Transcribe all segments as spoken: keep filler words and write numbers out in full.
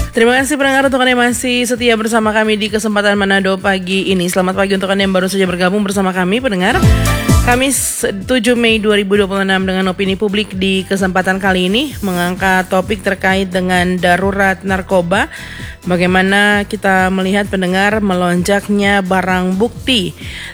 Terima kasih pendengar untuk Anda yang masih setia bersama kami di kesempatan Manado pagi ini. Selamat pagi untuk Anda yang baru saja bergabung bersama kami pendengar. Kamis tujuh Mei dua ribu dua puluh enam dengan opini publik di kesempatan kali ini mengangkat topik terkait dengan darurat narkoba. Bagaimana kita melihat pendengar melonjaknya barang bukti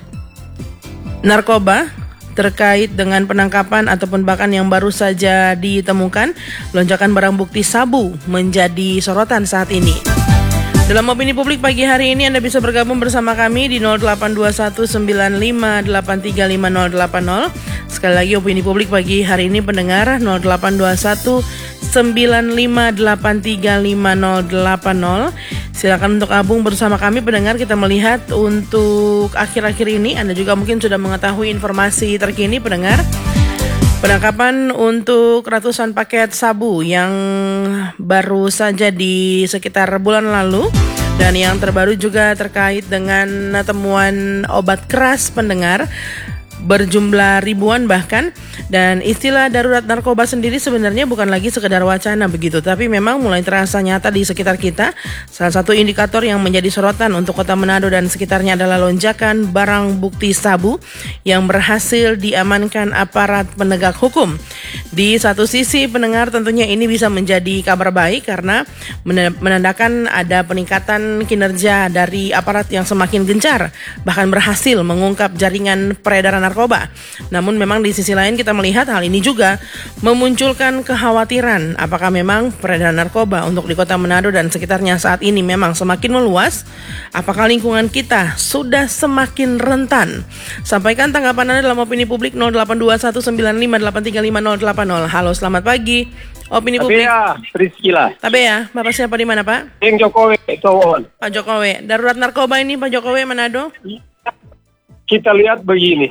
narkoba terkait dengan penangkapan ataupun bahkan yang baru saja ditemukan, lonjakan barang bukti sabu menjadi sorotan saat ini. Dalam opini publik pagi hari ini Anda bisa bergabung bersama kami di nol delapan dua satu sembilan lima delapan tiga lima nol delapan nol. Sekali lagi opini publik pagi hari ini pendengar nol delapan dua satu sembilan lima delapan tiga lima nol delapan nol. Silakan untuk gabung bersama kami pendengar. Kita melihat untuk akhir-akhir ini Anda juga mungkin sudah mengetahui informasi terkini pendengar. Penangkapan untuk ratusan paket sabu yang baru saja di sekitar bulan lalu. Dan yang terbaru juga terkait dengan temuan obat keras pendengar berjumlah ribuan bahkan. Dan istilah darurat narkoba sendiri sebenarnya bukan lagi sekedar wacana begitu, tapi memang mulai terasa nyata di sekitar kita. Salah satu indikator yang menjadi sorotan untuk kota Manado dan sekitarnya adalah lonjakan barang bukti sabu yang berhasil diamankan aparat penegak hukum. Di satu sisi pendengar tentunya ini bisa menjadi kabar baik karena menandakan ada peningkatan kinerja dari aparat yang semakin gencar, bahkan berhasil mengungkap jaringan peredaran narkoba. Namun memang di sisi lain kita melihat hal ini juga memunculkan kekhawatiran apakah memang peredaran narkoba untuk di kota Manado dan sekitarnya saat ini memang semakin meluas, apakah lingkungan kita sudah semakin rentan. Sampaikan tanggapan Anda dalam opini publik nol delapan dua satu sembilan lima delapan tiga lima nol delapan nol. Halo, selamat pagi. Opini publik. Tabea, Priscila. Tabea, Bapak siapa di mana Pak? Yang Jokowi, Towon. Pak Jokowi, darurat narkoba ini Pak Jokowi Manado? Kita lihat begini.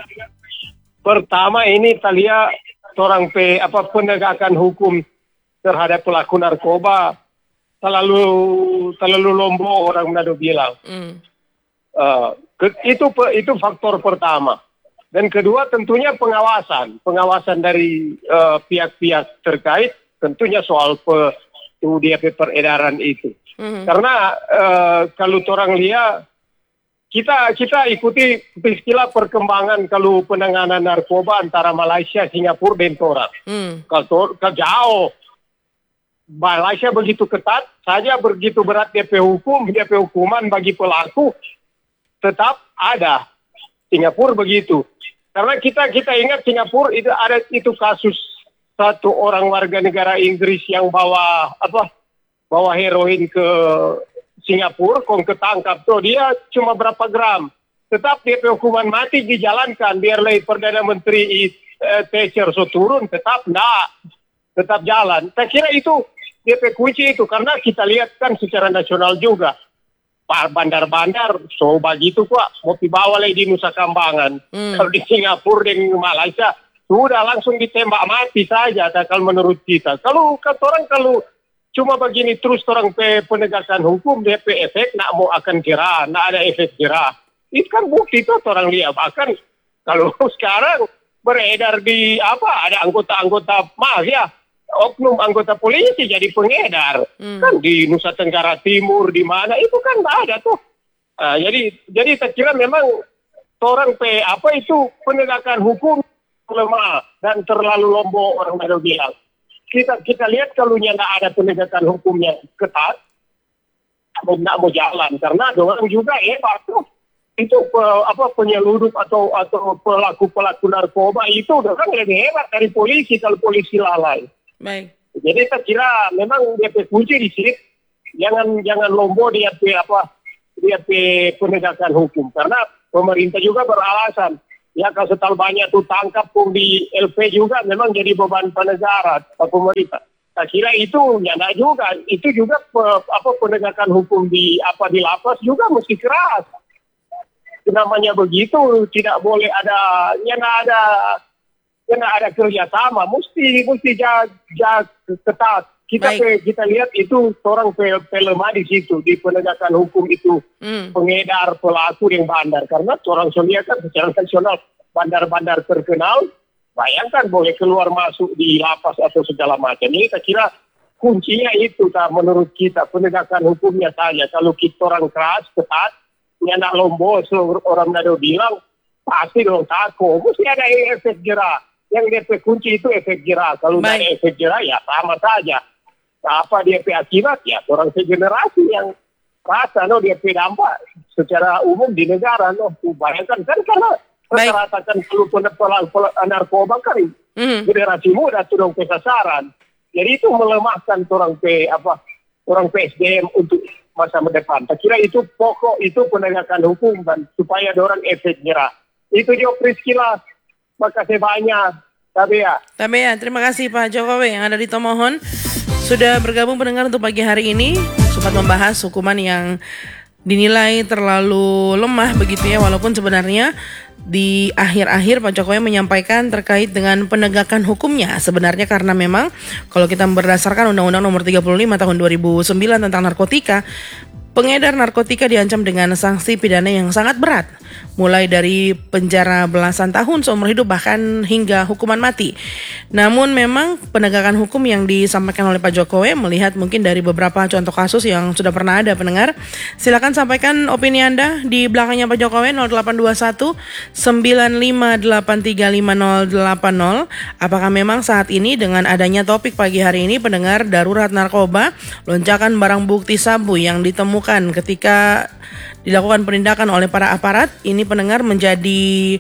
Pertama ini kita lihat orang pe, apa penegakan hukum terhadap pelaku narkoba terlalu terlalu lombo orang Manado bilang. Mm. Uh, ke, itu itu faktor pertama. Dan kedua tentunya pengawasan, pengawasan dari uh, pihak-pihak terkait tentunya soal pe, dia peredaran itu. Mm. Karena uh, kalau orang lihat Kita kita ikuti istilah perkembangan kalau penanganan narkoba antara Malaysia, Singapura dan Torak. Hmm. Kalau kalau jauh, Malaysia begitu ketat, saja begitu berat D P hukum, D P hukuman bagi pelaku tetap ada. Singapura begitu. Karena kita kita ingat Singapura itu ada itu kasus satu orang warga negara Inggris yang bawa apa bawa heroin ke Singapura, kong ketangkap tuh dia cuma berapa gram. Tetap D P hukuman mati dijalankan, biarlah Perdana Menteri uh, Thatcher so turun, tetap enggak, tetap jalan. Saya kira itu D P kunci itu, karena kita lihat kan secara nasional juga. Bandar-bandar, so begitu kok, mau dibawa lagi di Nusa Kambangan. Hmm. Kalau di Singapura dan Malaysia, sudah langsung ditembak mati saja, kalau menurut kita. Kalau kata orang kalau cuma begini terus orang penegakan hukum D P efek nak mau akan jerah, nak ada efek jerah. Itu kan bukti tuh orang lihat. Bahkan kalau sekarang beredar di apa ada anggota-anggota mafia, oknum anggota polisi jadi pengedar. Hmm. Kan di Nusa Tenggara Timur di mana itu kan ada tuh. Nah, jadi jadi saya kira memang orang pe apa itu penegakan hukum lemah dan terlalu lombok orang baru bilang. Kita kita lihat kalau nggak ada penegakan hukum yang ketat, nggak mau jalan karena ada orang juga ya tuh itu pe, apa penyeludup atau atau pelaku pelaku narkoba itu orang lebih hebat dari polisi kalau polisi lalai. Baik. Jadi saya kira memang dia kunci di sini jangan jangan lombo dia pe apa dia pe penegakan hukum karena pemerintah juga beralasan. Ya kalau setal banyak tuh tangkap pun di L P juga memang jadi beban negara atau pemerintah. Saya kira itu nyana juga, itu juga pe, apa penegakan hukum di apa di lapas juga mesti keras. Namanya begitu tidak boleh ada nyana ada nyana ada kerjasama, mesti mesti jag jag ketat. Kita pe, kita lihat itu orang pelemah di situ di penegakan hukum itu hmm. pengedar pelaku yang bandar karena orang Sonia kan secara nasional bandar-bandar terkenal bayangkan boleh keluar masuk di lapas atau segala macam ini saya kira kuncinya itu tak menurut kita penegakan hukumnya saja. Kalau kita orang keras, ketat, ini anak lombok, orang Nado bilang, pasti dong takut. Mesti ada efek jerah. Yang D P kunci itu efek jerah. Kalau tidak ada efek jerah ya sama saja. Apa dia P akibat ya orang segenerasi yang rasa no dia P dampak secara umum di negara no. Bayangkan kan karena rata-rata kan kalau narkoba kan mm-hmm. generasi muda sudah kesasaran. Jadi itu melemahkan orang P apa orang P S D M untuk masa depan. Saya kira itu pokok itu penegakan hukum kan supaya ada orang efek jerah. Itu dia Priscila. Makasih banyak. Tabea. Tabea, terima kasih Pak Jokowi yang ada di Tomohon. Sudah bergabung pendengar untuk pagi hari ini. Sempat membahas hukuman yang dinilai terlalu lemah begitu ya. Walaupun sebenarnya di akhir-akhir Pak Jokowi menyampaikan terkait dengan penegakan hukumnya. Sebenarnya karena memang kalau kita berdasarkan Undang-Undang Nomor tiga puluh lima Tahun dua ribu sembilan tentang narkotika, pengedar narkotika diancam dengan sanksi pidana yang sangat berat, mulai dari penjara belasan tahun seumur hidup bahkan hingga hukuman mati. Namun memang penegakan hukum yang disampaikan oleh Pak Jokowi melihat mungkin dari beberapa contoh kasus yang sudah pernah ada pendengar. Silakan sampaikan opini Anda di belakangnya Pak Jokowi nol delapan dua satu sembilan lima delapan tiga lima nol delapan nol. Apakah memang saat ini dengan adanya topik pagi hari ini pendengar darurat narkoba, lonjakan barang bukti sabu yang ditemukan ketika dilakukan penindakan oleh para aparat, ini pendengar menjadi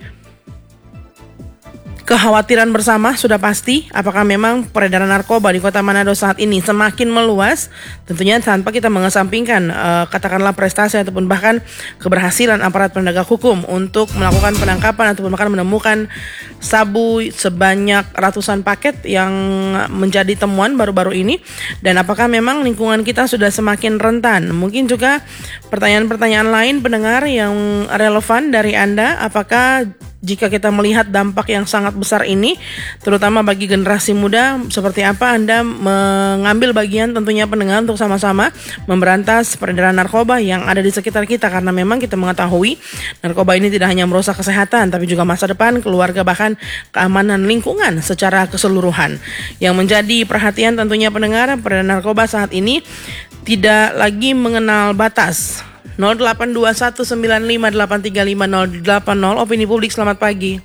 kekhawatiran bersama sudah pasti. Apakah memang peredaran narkoba di Kota Manado saat ini semakin meluas? Tentunya tanpa kita mengesampingkan uh, katakanlah prestasi ataupun bahkan keberhasilan aparat penegak hukum untuk melakukan penangkapan ataupun bahkan menemukan sabu sebanyak ratusan paket yang menjadi temuan baru-baru ini. Dan apakah memang lingkungan kita sudah semakin rentan? Mungkin juga pertanyaan-pertanyaan lain pendengar yang relevan dari Anda. Apakah jika kita melihat dampak yang sangat besar ini, terutama bagi generasi muda, seperti apa Anda mengambil bagian tentunya pendengar untuk sama-sama memberantas peredaran narkoba yang ada di sekitar kita. Karena memang kita mengetahui narkoba ini tidak hanya merusak kesehatan, tapi juga masa depan, keluarga, bahkan keamanan lingkungan secara keseluruhan. Yang menjadi perhatian tentunya pendengar, peredaran narkoba saat ini tidak lagi mengenal batas. nol delapan dua satu sembilan lima delapan tiga lima nol delapan nol. Opini publik, selamat pagi.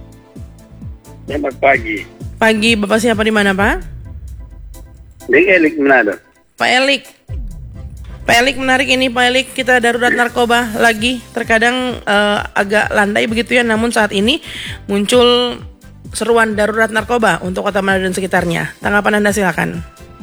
Selamat pagi. Pagi, Bapak siapa di mana, Pak? Di Elik Manado. Pak Elik. Pak Elik, menarik ini Pak Elik, kita darurat narkoba lagi. Terkadang uh, agak landai begitu ya, namun saat ini muncul seruan darurat narkoba untuk Kota Manado dan sekitarnya. Tanggapan Anda silakan.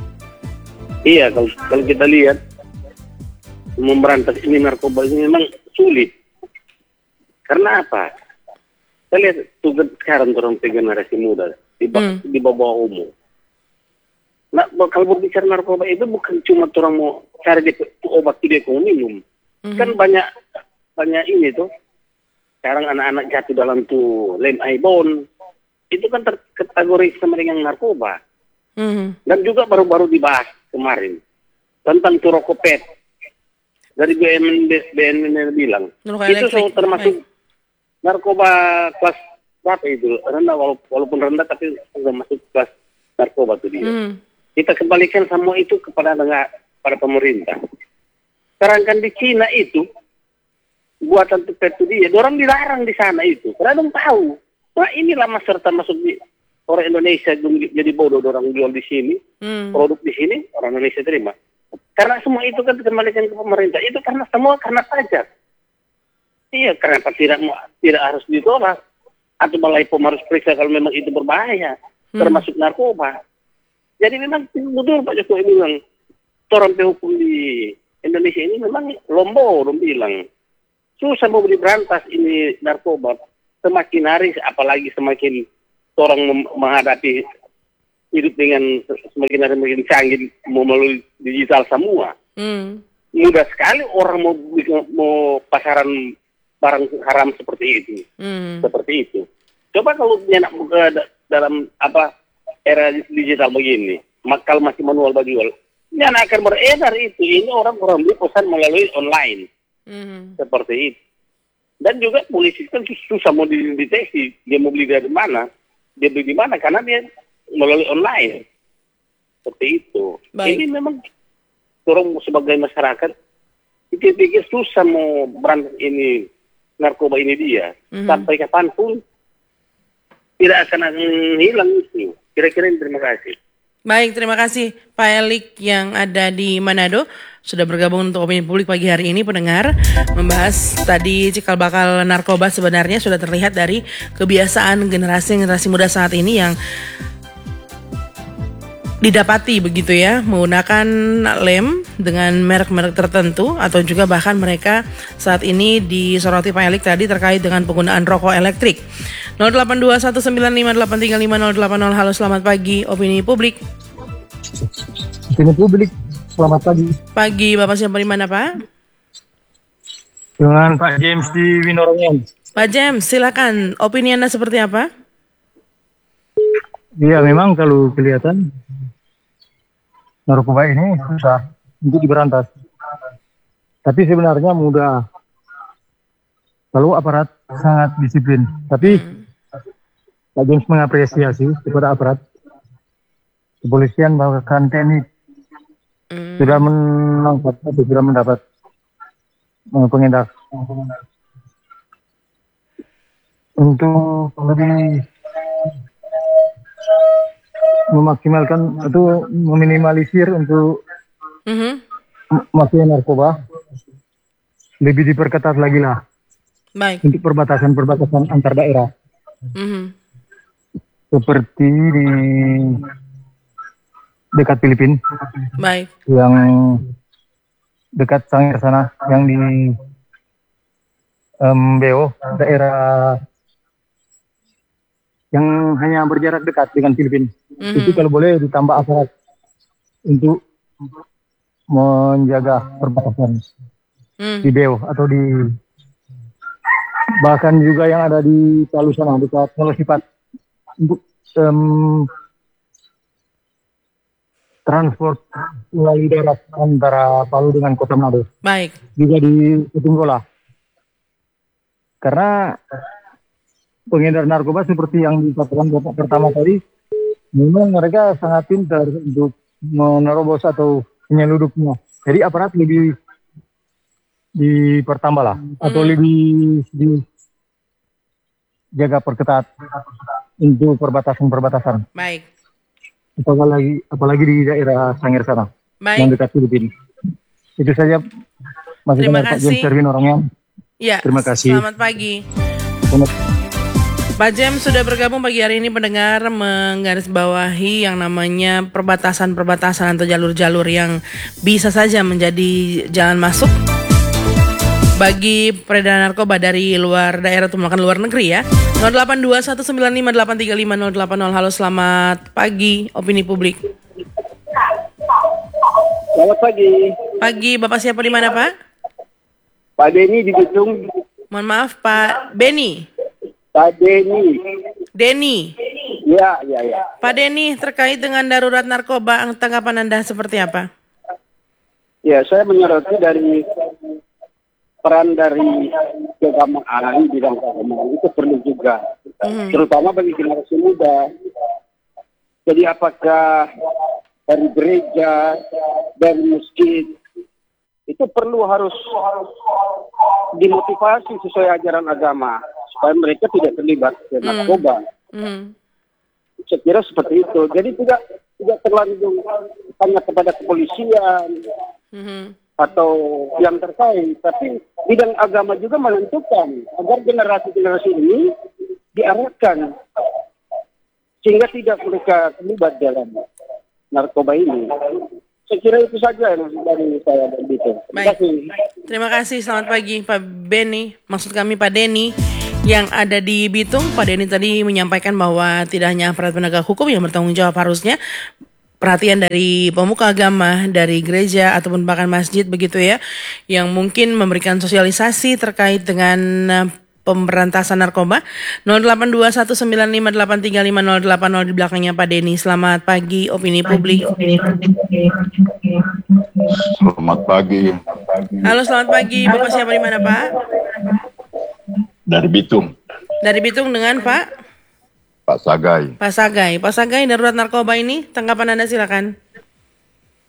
Iya, kalau kalau kita lihat memberantas ini narkoba ini memang sulit. Karena apa? Saya lihat tugas sekarang orang generasi muda di, hmm. di bawah umur. Nah, kalau berbicara narkoba itu bukan cuma orang mau cari obat dia mau minum. Hmm. Kan banyak banyak ini tuh. Sekarang anak-anak jatuh dalam tuh lem aibon. Itu kan terkategori sama dengan narkoba. Hmm. Dan juga baru-baru dibahas kemarin tentang tuh rokok pet. Dari B N N bilang, Nurka itu so, termasuk Baik. narkoba kelas berapa itu? Rendah, walaupun rendah tapi termasuk kelas narkoba itu dia. Hmm. Kita kembalikan semua itu kepada negara, pada pemerintah. Sekarang kan di Cina itu, buatan tepet itu dia, orang dilarang di sana itu. Karena orang tahu, wah inilah masyarakat masuk di orang Indonesia jadi bodoh, orang jual di sini, hmm. produk di sini, orang Indonesia terima. Karena semua itu kan dikembalikan ke pemerintah. Itu karena semua karena pajak. Iya, kenapa tidak tidak harus ditolak? Atau malah P O M harus periksa kalau memang itu berbahaya. Hmm. Termasuk narkoba. Jadi memang betul Pak Jokowi bilang, orang hukum di Indonesia ini memang lombo, orang bilang. Susah mau diberantas ini narkoba. Semakin hari, apalagi semakin orang menghadapi hidup dengan semakin hari semakin canggih melalui digital semua. Hmm. Mudah sekali orang mau mau pasaran barang haram seperti itu. Hmm. Seperti itu. Coba kalau nyenak dalam apa era digital begini, kalau masih manual jual, nyenak akan beredar itu. Ini orang-orang beli pesan melalui online. Hmm. Seperti itu. Dan juga polisi kan susah mau dideteksi dia mau beli dari mana, dia beli di mana karena dia melalui online. seperti itu. Baik. Ini memang orang sebagai masyarakat pikir-pikir susah mau berantas ini narkoba ini dia. Mhm. Sampai kapanpun tidak akan hilang itu. Kira-kira ini, terima kasih. Baik, terima kasih Pak Elik yang ada di Manado sudah bergabung untuk opini publik pagi hari ini. Pendengar membahas tadi cikal bakal narkoba sebenarnya sudah terlihat dari kebiasaan generasi-generasi muda saat ini yang didapati begitu ya, menggunakan lem dengan merek-merek tertentu atau juga bahkan mereka saat ini disoroti Pak Elik tadi terkait dengan penggunaan rokok elektrik. nol delapan dua satu sembilan lima delapan tiga lima nol delapan nol. Halo, selamat pagi opini publik. Opini publik, selamat pagi. Pagi, Bapak siapa di mana, Pak? Dengan Pak James di Winorongan. Pak James, silakan. Opini Anda seperti apa? Iya, memang kalau kelihatan narkoba ini susah untuk diberantas. Tapi sebenarnya mudah. Kalau aparat sangat disiplin. Tapi hmm. Pak James mengapresiasi kepada aparat kepolisian bahkan T N I hmm. sudah menangkap atau sudah mendapat pengedar. Untuk lebih memaksimalkan atau meminimalisir untuk mm-hmm. mafia narkoba, lebih diperketat lagi lah. Baik. Untuk perbatasan-perbatasan antar daerah. Mm-hmm. Seperti di dekat Filipina. Baik. Yang dekat Sangir sana, yang di um, Beo, daerah yang hanya berjarak dekat dengan Filipina. Mm-hmm. Itu kalau boleh ditambah aparat untuk menjaga perbatasan mm. di Beo atau di bahkan juga yang ada di Palu sana dekat Melosipat untuk um, transport melalui darat antara Palu dengan Kota Manado. Baik. Juga di Petunggola. Karena pengedar narkoba seperti yang dikatakan Bapak pertama tadi, memang mereka sangat pintar untuk menerobos atau menyeludupnya. Jadi aparat lebih dipertambah lah, hmm. atau lebih dijaga perketat untuk perbatasan-perbatasan. Baik. Apalagi, apalagi di daerah Sangir sana, Baik. yang dekat Filipina. Itu saja. Masih Terima Pak kasih. James Erwin orangnya. Ya, terima kasih. Selamat pagi. Selamat. Pak James sudah bergabung pagi hari ini. Pendengar menggarisbawahi yang namanya perbatasan-perbatasan atau jalur-jalur yang bisa saja menjadi jalan masuk bagi peredaran narkoba dari luar daerah atau melakukan luar negeri ya. nol delapan dua satu sembilan lima delapan tiga lima nol delapan nol. Halo, selamat pagi opini publik. Selamat pagi. Pagi, Bapak siapa di mana, Pak? Pak Denny di Bitung. Mohon maaf, Pak Beni. Pak Denny. Denny. Ya, ya, ya. Pak Denny, terkait dengan darurat narkoba, tanggapan Anda seperti apa? Ya, saya menyoroti dari peran dari keagamaan di bidang keagamaan itu perlu juga, mm-hmm. terutama bagi generasi muda. Jadi apakah dari gereja, dari masjid, itu perlu harus dimotivasi sesuai ajaran agama supaya mereka tidak terlibat dengan narkoba. Mm. Saya kira seperti itu. Jadi tidak tidak terlalu hanya kepada kepolisian mm-hmm. atau yang terkait, tapi bidang agama juga menentukan agar generasi-generasi ini diarahkan sehingga tidak mereka terlibat dalam narkoba ini. Saya kira itu saja yang dari saya begitu. Terima kasih. Terima kasih. Selamat pagi Pak Beni. Maksud kami Pak Denny yang ada di Bitung. Pak Denny tadi menyampaikan bahwa tidak hanya aparat penegak hukum yang bertanggung jawab, harusnya perhatian dari pemuka agama, dari gereja ataupun bahkan masjid begitu ya, yang mungkin memberikan sosialisasi terkait dengan pemberantasan narkoba. nol delapan dua satu sembilan lima delapan tiga lima nol delapan nol di belakangnya Pak Denny. Selamat pagi opini publik. Selamat pagi. Halo, selamat pagi. Bapak siapa di mana, Pak? Dari Bitung. Dari Bitung dengan Pak? Pak Sagai. Pak Sagai. Pak Sagai, darurat narkoba ini, tanggapan Anda silakan.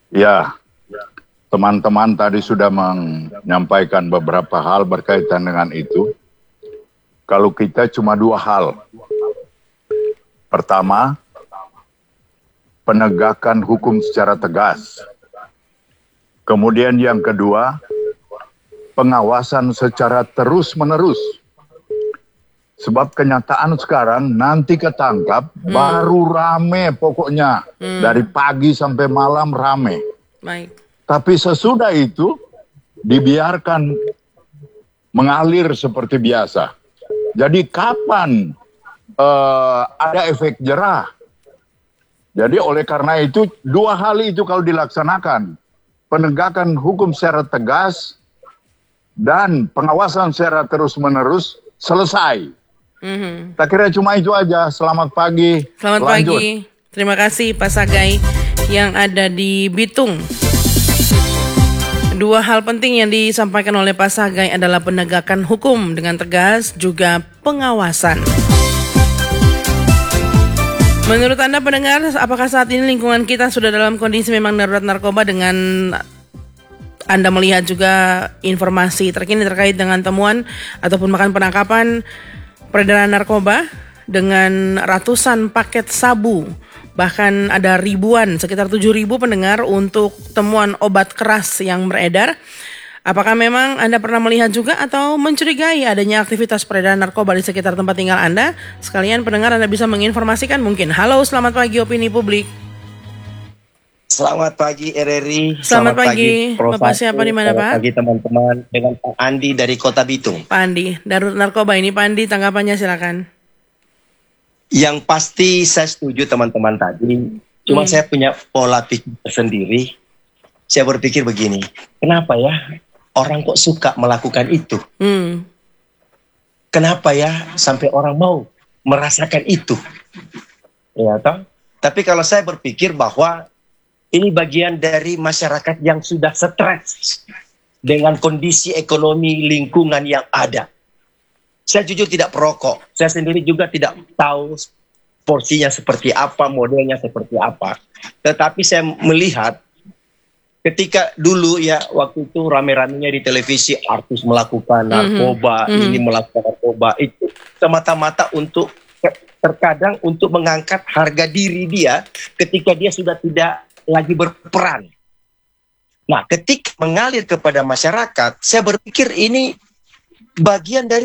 Ya, teman-teman tadi sudah menyampaikan beberapa hal berkaitan dengan itu. Kalau kita cuma dua hal. Pertama, penegakan hukum secara tegas. Kemudian yang kedua, pengawasan secara terus-menerus. Sebab kenyataan sekarang nanti ketangkap hmm. baru rame pokoknya. Hmm. Dari pagi sampai malam rame. Baik. Tapi sesudah itu dibiarkan mengalir seperti biasa. Jadi kapan uh, ada efek jerah? Jadi oleh karena itu dua hal itu kalau dilaksanakan. Penegakan hukum secara tegas dan pengawasan secara terus-menerus selesai. Mm-hmm. Tak kira cuma itu aja. Selamat pagi. Selamat Lanjut. pagi. Terima kasih Pak Sagai yang ada di Bitung. Dua hal penting yang disampaikan oleh Pak Sagai adalah penegakan hukum dengan tegas, juga pengawasan. Menurut Anda pendengar, apakah saat ini lingkungan kita sudah dalam kondisi memang darurat narkoba, dengan Anda melihat juga informasi terkini terkait dengan temuan ataupun bahkan penangkapan peredaran narkoba dengan ratusan paket sabu, bahkan ada ribuan, sekitar tujuh ribu pendengar untuk temuan obat keras yang beredar. Apakah memang Anda pernah melihat juga atau mencurigai adanya aktivitas peredaran narkoba di sekitar tempat tinggal Anda? Sekalian pendengar, Anda bisa menginformasikan mungkin. Halo, selamat pagi Opini Publik. Selamat pagi R R I. Selamat, selamat pagi, pagi Bapak siapa di mana Pak? Selamat pagi teman-teman, dengan Pak Andi dari Kota Bitung. Pak Andi, darurat narkoba ini Pak Andi, tanggapannya silakan. Yang pasti saya setuju teman-teman tadi. Cuma hmm. saya punya pola pikir sendiri. Saya berpikir begini, kenapa ya orang kok suka melakukan itu? Hmm. Kenapa ya sampai orang mau merasakan itu? Ya toh? Tapi kalau saya berpikir bahwa ini bagian dari masyarakat yang sudah stres dengan kondisi ekonomi lingkungan yang ada. Saya jujur tidak perokok. Saya sendiri juga tidak tahu porsinya seperti apa, modelnya seperti apa. Tetapi saya melihat ketika dulu ya, waktu itu rame-ramenya di televisi artis melakukan narkoba, mm-hmm. ini melakukan narkoba, itu semata-mata untuk terkadang untuk mengangkat harga diri dia ketika dia sudah tidak lagi berperan. Nah, ketika mengalir kepada masyarakat, saya berpikir ini bagian dari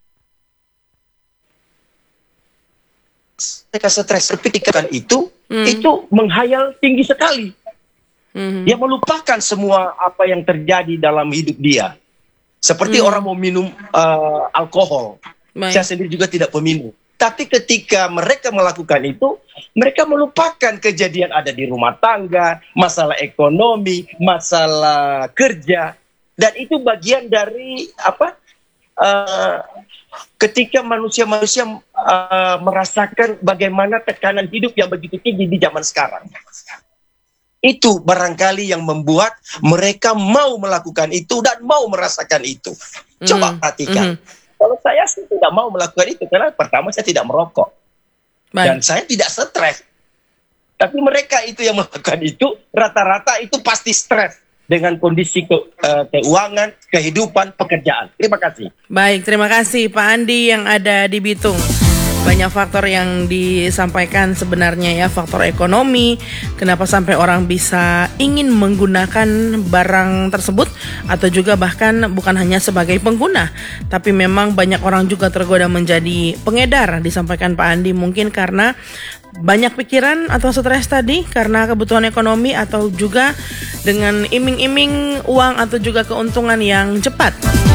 mereka stres berpikirkan itu, hmm. itu menghayal tinggi sekali. Hmm. Dia melupakan semua apa yang terjadi dalam hidup dia. Seperti hmm. orang mau minum uh, alkohol. Baik. Saya sendiri juga tidak peminum. Tapi ketika mereka melakukan itu, mereka melupakan kejadian ada di rumah tangga, masalah ekonomi, masalah kerja, dan itu bagian dari apa? Uh, ketika manusia-manusia uh, merasakan bagaimana tekanan hidup yang begitu tinggi di zaman sekarang. Itu barangkali yang membuat mereka mau melakukan itu dan mau merasakan itu. Coba mm. perhatikan. Mm-hmm. Kalau saya sih tidak mau melakukan itu, karena pertama saya tidak merokok. Baik. Dan saya tidak stres. Tapi mereka itu yang melakukan itu, rata-rata itu pasti stres dengan kondisi ke, uh, keuangan, kehidupan, pekerjaan. Terima kasih. Baik, terima kasih Pak Andi yang ada di Bitung. Banyak faktor yang disampaikan sebenarnya ya, faktor ekonomi, kenapa sampai orang bisa ingin menggunakan barang tersebut, atau juga bahkan bukan hanya sebagai pengguna, tapi memang banyak orang juga tergoda menjadi pengedar, disampaikan Pak Andi, mungkin karena banyak pikiran atau stres tadi, karena kebutuhan ekonomi, atau juga dengan iming-iming uang atau juga keuntungan yang cepat.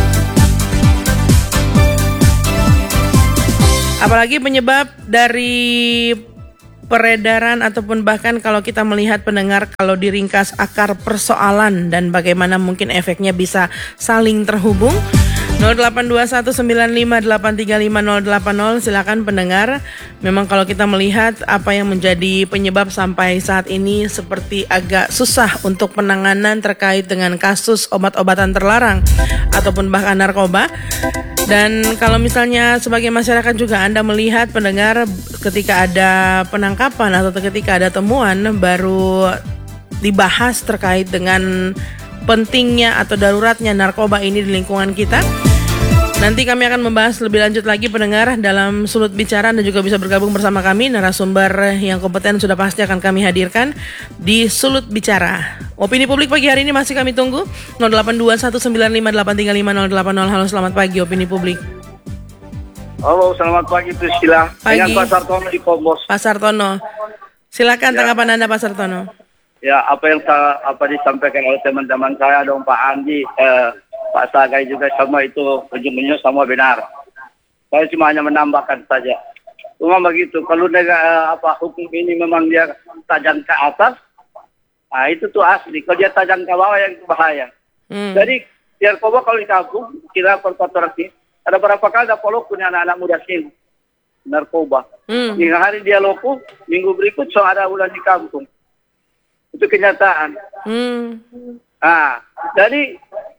Apalagi penyebab dari peredaran ataupun bahkan kalau kita melihat pendengar, kalau diringkas akar persoalan dan bagaimana mungkin efeknya bisa saling terhubung. nol delapan dua satu sembilan lima delapan tiga lima nol delapan nol, silakan pendengar. Memang kalau kita melihat apa yang menjadi penyebab sampai saat ini seperti agak susah untuk penanganan terkait dengan kasus obat-obatan terlarang ataupun bahkan narkoba. Dan kalau misalnya sebagai masyarakat juga Anda melihat pendengar, ketika ada penangkapan atau ketika ada temuan, baru dibahas terkait dengan pentingnya atau daruratnya narkoba ini di lingkungan kita. Nanti kami akan membahas lebih lanjut lagi pendengar dalam Sulut Bicara. Anda juga bisa bergabung bersama kami. Narasumber yang kompeten sudah pasti akan kami hadirkan di Sulut Bicara. Opini publik pagi hari ini masih kami tunggu. nol delapan dua satu sembilan lima delapan tiga lima nol delapan nol. Halo, selamat pagi Opini Publik. Halo, selamat pagi Priscila. Pagi. Dengan Pak Sartono di Kombos. Pak Sartono, silakan Ya. tanggapan Anda Pak Sartono. Ya, apa yang sa- apa disampaikan oleh teman-teman saya dong, Pak Andi, eh, Pak Sagai juga sama itu ujung-ujungnya semua benar. Saya cuma hanya menambahkan saja. Cuma begitu, kalau negara apa hukum ini memang dia tajam ke atas, nah itu tuh asli. Kalau dia tajam ke bawah yang itu bahaya. Hmm. Jadi narkoba kalau di kampung, kira perpaturan ini, ada berapa kali ada polok punya anak-anak muda sini narkoba. Hmm. Hingga hari dia loko, minggu berikut so ada ulang di kampung. Itu kenyataan. Hmm. Ah, jadi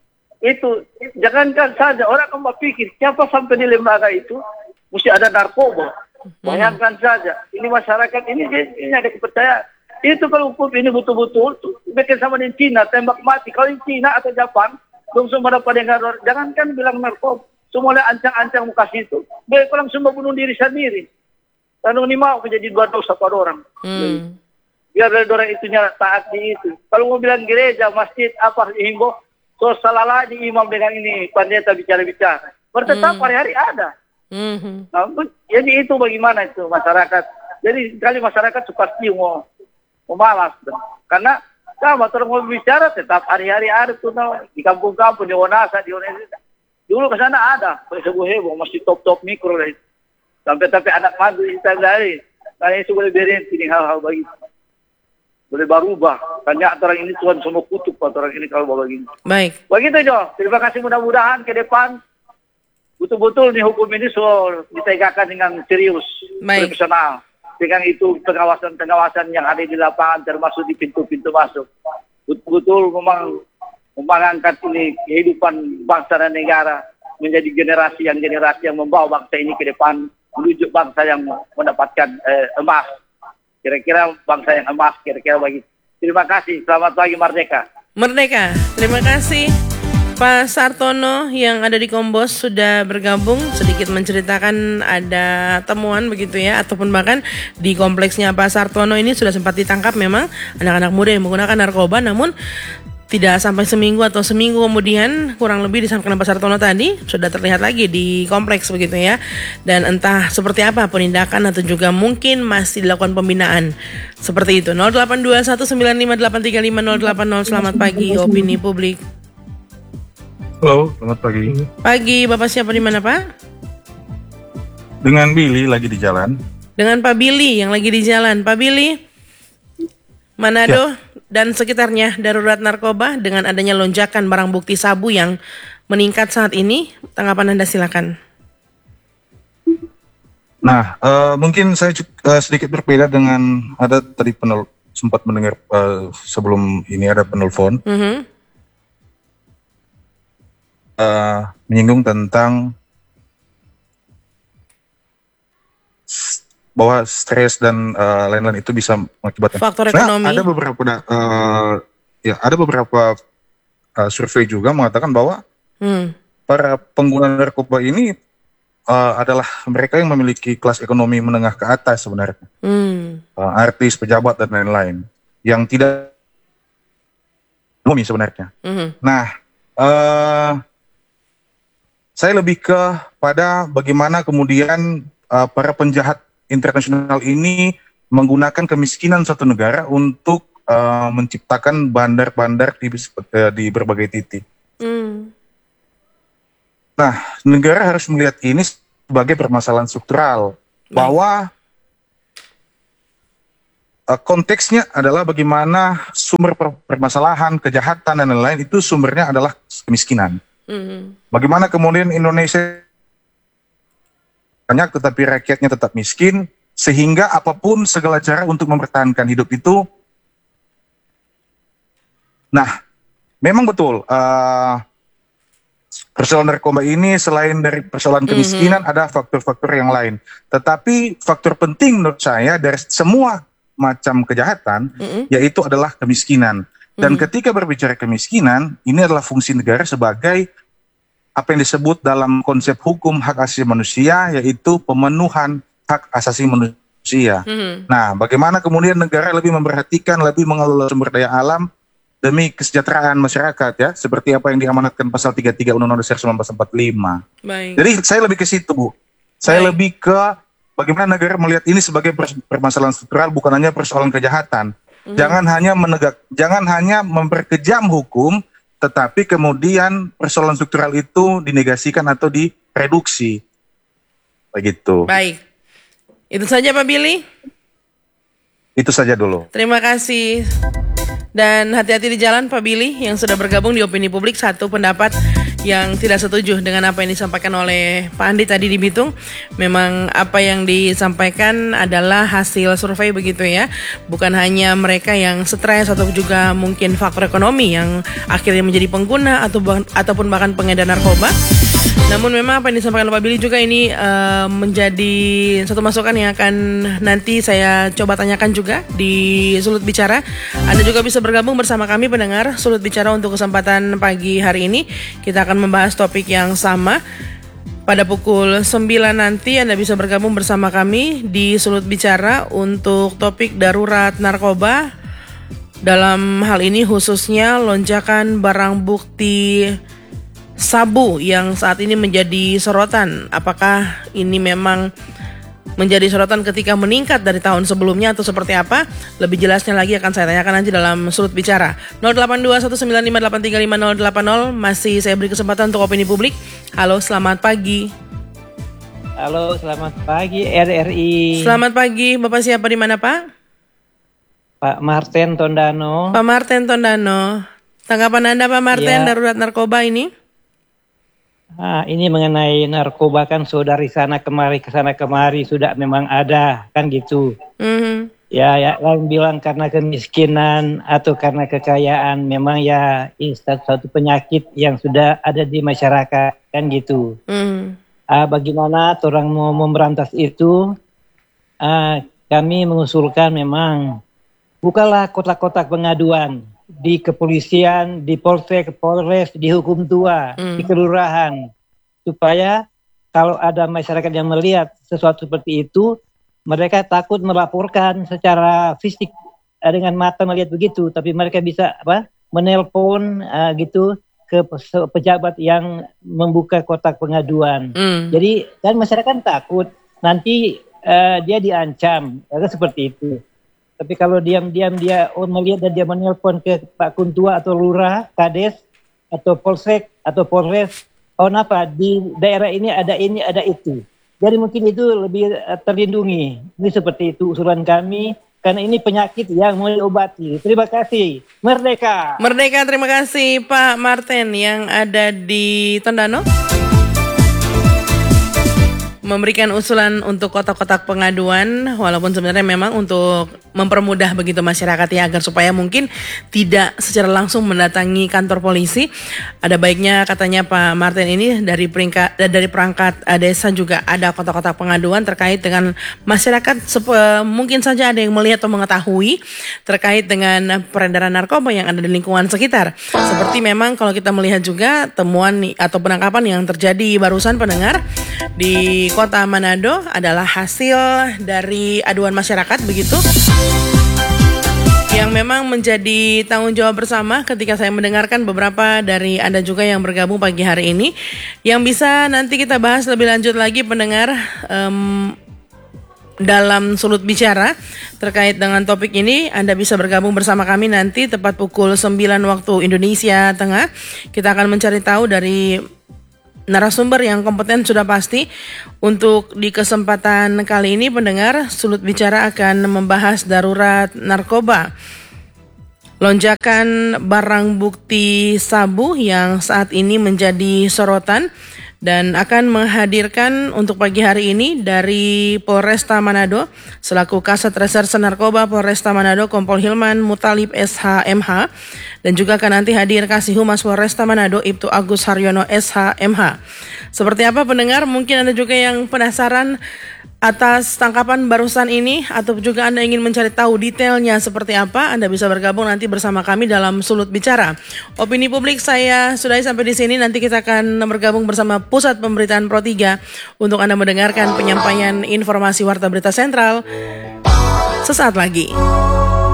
itu jangankan saja orang akan berpikir siapa sampai di lembaga itu mesti ada narkoba. Bayangkan saja, ini masyarakat ini ini ada kepercayaan. Itu kalau hukum ini betul-betul bikin sama di Cina tembak mati. Kalau di Cina atau Jepang, belum semua dapat dengar. Jangankan bilang narkoba, semua ancang-ancang muka situ. Mereka langsung membunuh diri sendiri. Lalu ini mau menjadi dua dosa pada orang. Hmm. Biar dari orang itunya taat di itu. Kalau mau bilang gereja, masjid, apa dihimbau, so salah lagi imam dengan ini pendeta bicara-bicara. Bertetap Hmm. hari-hari ada. Hmm. Nah, jadi itu bagaimana itu masyarakat. Jadi kali masyarakat pasti mau, mau malas. Karena sama orang mau bicara tetap hari-hari ada tuh nah, di kampung-kampung, di Wanasa, di Wanasa. Dulu ke sana ada, heboh-heboh, masih top-top mikro lah. Sampai-sampai anak madu kita dari. Karena itu boleh berhenti nih hal-hal begitu. Boleh berubah. Karena orang ini Tuhan semua kutuk orang ini kalau begini. Baik. Begitu Jo. Terima kasih, mudah-mudahan ke depan betul-betul nih hukum ini so ditegakkan dengan serius, Baik. profesional. Dengan itu pengawasan-pengawasan yang ada di lapangan termasuk di pintu-pintu masuk. Betul-betul memang mengangkat ini kehidupan bangsa dan negara menjadi generasi yang generasi yang membawa bangsa ini ke depan menuju bangsa yang mendapatkan eh, emas. Kira-kira bangsa yang emas, kira-kira begitu. Terima kasih. Selamat pagi Merdeka. Merdeka. Terima kasih Pak Sartono yang ada di Kombos sudah bergabung, sedikit menceritakan ada temuan begitu ya, ataupun bahkan di kompleksnya Pak Sartono ini sudah sempat ditangkap memang anak-anak muda yang menggunakan narkoba, namun tidak sampai seminggu atau seminggu kemudian kurang lebih disampaikan Pak Sartono tadi sudah terlihat lagi di kompleks begitu ya. Dan entah seperti apa penindakan atau juga mungkin masih dilakukan pembinaan seperti itu. nol delapan dua satu sembilan lima delapan tiga lima nol delapan nol. Selamat pagi Opini Publik. Halo, selamat pagi. Pagi, Bapak siapa di mana Pak? Dengan Billy lagi di jalan. Dengan Pak Billy yang lagi di jalan. Pak Billy, Manado Ya. dan sekitarnya darurat narkoba dengan adanya lonjakan barang bukti sabu yang meningkat saat ini. Tanggapan Anda silakan. Nah, eh, mungkin saya cu- eh, sedikit berbeda dengan ada tadi penel sempat mendengar eh, sebelum ini ada penelpon Mhm. eh, menyinggung tentang s- bahwa stres dan eh, lain-lain itu bisa mengakibatkan Faktor Nah, ekonomi. ada beberapa da- eh, ya ada beberapa eh, survei juga mengatakan bahwa Hmm. para pengguna narkoba ini eh, adalah mereka yang memiliki kelas ekonomi menengah ke atas sebenarnya, Hmm. Eh, artis, pejabat dan lain-lain yang tidak ekonomi sebenarnya. Mhm. Nah, eh, saya lebih ke pada bagaimana kemudian eh, para penjahat internasional ini menggunakan kemiskinan suatu negara untuk eh, menciptakan bandar-bandar di, eh, di berbagai titik. Hmm. Nah, negara harus melihat ini sebagai permasalahan struktural, bahwa uh, konteksnya adalah bagaimana sumber per- permasalahan, kejahatan dan lain-lain itu sumbernya adalah kemiskinan. Mhm. Bagaimana kemudian Indonesia banyak tetapi rakyatnya tetap miskin, sehingga apapun segala cara untuk mempertahankan hidup itu. Nah, memang betul. Uh, Persoalan narkoba ini selain dari persoalan kemiskinan, mm-hmm. ada faktor-faktor yang lain. Tetapi faktor penting menurut saya dari semua macam kejahatan, Mm-mm. yaitu adalah kemiskinan. Dan Mm. ketika berbicara kemiskinan, ini adalah fungsi negara sebagai apa yang disebut dalam konsep hukum hak asasi manusia, yaitu pemenuhan hak asasi manusia. Mhm. Nah, bagaimana kemudian negara lebih memperhatikan, lebih mengelola sumber daya alam demi kesejahteraan masyarakat ya, seperti apa yang diamanatkan pasal tiga puluh tiga Undang-Undang Dasar seribu sembilan ratus empat puluh lima. Baik. Jadi saya lebih ke situ, Bu. Saya Baik. lebih ke bagaimana negara melihat ini sebagai pers- permasalahan struktural, bukan hanya persoalan kejahatan. Mhm. Jangan hanya menegak, jangan hanya memperkejam hukum, tetapi kemudian persoalan struktural itu dinegasikan atau direduksi. Begitu. Baik. Itu saja Pak Billy. Itu saja dulu. Terima kasih. Dan hati-hati di jalan Pak Billy yang sudah bergabung di Opini Publik. Satu pendapat yang tidak setuju dengan apa yang disampaikan oleh Pak Andi tadi di Bitung. Memang apa yang disampaikan adalah hasil survei begitu ya. Bukan hanya mereka yang stres atau juga mungkin faktor ekonomi yang akhirnya menjadi pengguna atau ataupun bahkan pengedar narkoba. Namun memang apa yang disampaikan oleh Pak Billy juga ini uh, menjadi satu masukan yang akan nanti saya coba tanyakan juga di Sulut Bicara. Anda juga bisa bergabung bersama kami pendengar Sulut Bicara untuk kesempatan pagi hari ini. Kita akan membahas topik yang sama. Pada pukul sembilan nanti Anda bisa bergabung bersama kami di Sulut Bicara untuk topik darurat narkoba. Dalam hal ini khususnya lonjakan barang bukti sabu yang saat ini menjadi sorotan. Apakah ini memang menjadi sorotan ketika meningkat dari tahun sebelumnya atau seperti apa? Lebih jelasnya lagi akan saya tanyakan nanti dalam Sulut Bicara. nol delapan dua satu sembilan lima delapan tiga lima nol delapan nol. Masih saya beri kesempatan untuk Opini Publik. Halo, selamat pagi. Halo, selamat pagi R R I. Selamat pagi, Bapak siapa di mana Pak? Pak Martin Tondano. Pak Martin Tondano. Tanggapan Anda Pak Martin Ya. darurat narkoba ini? Ah, ini mengenai narkoba kan sudah dari sana kemari ke sana kemari sudah memang ada kan gitu. Mhm. Ya, ya yang bilang karena kemiskinan atau karena kekayaan memang ya ini satu, satu penyakit yang sudah ada di masyarakat kan gitu. Mhm. Ah, bagaimana orang mau memberantas itu? Ah, kami mengusulkan memang bukalah kotak-kotak pengaduan di kepolisian, di polsek, polres, di hukum tua, Hmm. di kelurahan, supaya kalau ada masyarakat yang melihat sesuatu seperti itu, mereka takut melaporkan secara fisik eh, dengan mata melihat begitu, tapi mereka bisa apa menelpon eh, gitu ke pe- pejabat yang membuka kotak pengaduan. Hmm. Jadi kan masyarakat takut nanti eh, dia diancam, ya, seperti itu. Tapi kalau diam-diam dia oh, melihat dan dia menelpon ke Pak Kuntua atau Lurah, Kades, atau Polsek, atau Polres, oh kenapa di daerah ini ada ini, ada itu. Jadi mungkin itu lebih uh, terlindungi. Ini seperti itu usulan kami, karena ini penyakit yang mau diobati. Terima kasih. Merdeka! Merdeka, terima kasih Pak Martin yang ada di Tondano. Memberikan usulan untuk kotak-kotak pengaduan, walaupun sebenarnya memang untuk mempermudah begitu masyarakat ya, agar supaya mungkin tidak secara langsung mendatangi kantor polisi. Ada baiknya katanya Pak Martin ini dari peringkat dari perangkat desa juga ada kotak-kotak pengaduan terkait dengan masyarakat. Sep- mungkin saja ada yang melihat atau mengetahui terkait dengan peredaran narkoba yang ada di lingkungan sekitar. Seperti memang kalau kita melihat juga temuan atau penangkapan yang terjadi barusan pendengar di Kota Manado adalah hasil dari aduan masyarakat begitu, yang memang menjadi tanggung jawab bersama ketika saya mendengarkan beberapa dari Anda juga yang bergabung pagi hari ini, yang bisa nanti kita bahas lebih lanjut lagi pendengar um, dalam Sulut Bicara terkait dengan topik ini. Anda bisa bergabung bersama kami nanti tepat pukul sembilan waktu Indonesia Tengah. Kita akan mencari tahu dari narasumber yang kompeten sudah pasti. Untuk di kesempatan kali ini pendengar Sulut Bicara akan membahas darurat narkoba, lonjakan barang bukti sabu yang saat ini menjadi sorotan, dan akan menghadirkan untuk pagi hari ini dari Polresta Manado selaku Kasat Reserse Narkoba Polresta Manado Kompol Hilman Mutalib S H M H, dan juga akan nanti hadir Kasih Humas Polresta Manado Ibtu Agus Haryono S H M H. Seperti apa pendengar? Mungkin Anda juga yang penasaran atas tangkapan barusan ini, atau juga Anda ingin mencari tahu detailnya seperti apa, Anda bisa bergabung nanti bersama kami dalam Sulut Bicara. Opini publik saya sudahi sampai di sini. Nanti kita akan bergabung bersama Pusat Pemberitaan Pro tiga untuk Anda mendengarkan penyampaian informasi Warta Berita Sentral sesaat lagi.